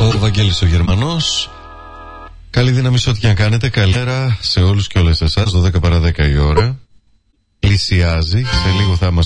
Ο Βαγγέλης ο Γερμανός. Καλή δύναμη σε ό,τι και αν κάνετε. Καλημέρα σε όλους και όλες εσάς. 12 παρά 10 η ώρα. Πλησιάζει. Σε λίγο θα είμαστε